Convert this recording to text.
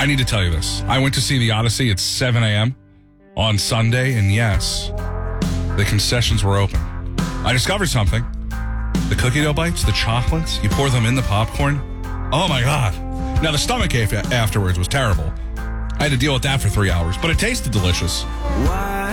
I need to tell you this. I went to see The Odyssey at 7 a.m. on Sunday, and yes, the concessions were open. I discovered something. The cookie dough bites, the chocolates, you pour them in the popcorn. Oh, my God. Now, the stomachache afterwards was terrible. I had to deal with that for 3 hours, but it tasted delicious. Why